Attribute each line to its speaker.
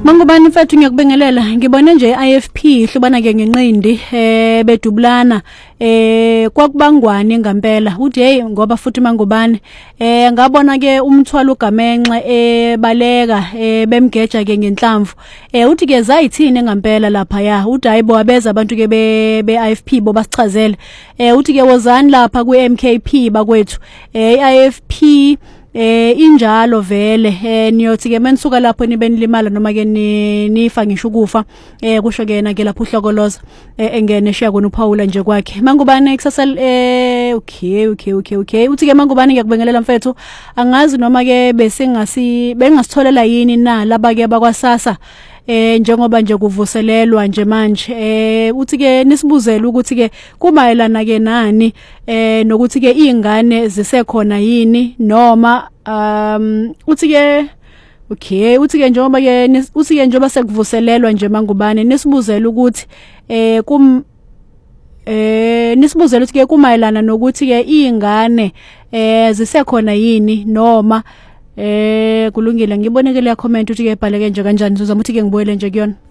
Speaker 1: Mangubani mfethu ngiyakubingelela ngibone nje IFP ihlubana ke ngenqindi bedubulana kwakubangwani ngempela uthi hey ngoba futhi Mangubani ngabona ke umthwalo ugamenxe baleka bemgeja ke ngenhlamvu uthi ke zayithini ngempela lapha ya uthi hayibo abeza abantu ke be IFP bo basichazele uthi ke wozani lapha ku MKP bakwethu IFP injalo vele niyothi ke menisuka lapho nibe nilimala noma ke nifa ngisho ukufa kusho ke yena ke lapho uhlokoloza engene shiya kona uPaula nje kwakhe Mangubani kusasa okay uthi ke Mangubani ngiyakubingelela mfethu angazi noma ke bengasitholela yini na laba ke bakwasasa njengoba nje kuvuselelwa nje manje uthi ke nisibuzele ukuthi ke kumayelana ke nani nokuthi ke izingane zisekhona yini noma uthi ke okay uthi ke njengoba ke uthi ke njengoba sekuvuselelwa nje Mangubani nisibuzele ukuthi nisibuzele ukuthi ke kumayelana nokuthi ke izingane zisekhona yini noma kulungile ngibonekele ya comment uthi ke ibhaleke nje kanjani sizama ukuthi ke ngibuyele nje kuyona